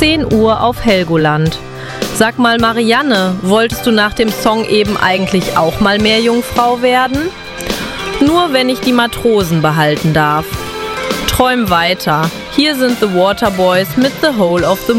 10 Uhr auf Helgoland. Sag mal, Marianne, wolltest du nach dem Song eben eigentlich auch mal Meerjungfrau werden? Nur wenn ich die Matrosen behalten darf. Träum weiter. Hier sind The Waterboys mit The Whole of the